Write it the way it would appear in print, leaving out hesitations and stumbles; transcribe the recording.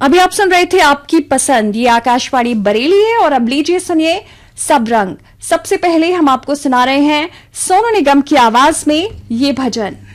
अभी आप सुन रहे थे आपकी पसंद, ये आकाशवाणी बरेली है और अब लीजिए सुनिए सब रंग। सबसे पहले हम आपको सुना रहे हैं सोनू निगम की आवाज में ये भजन।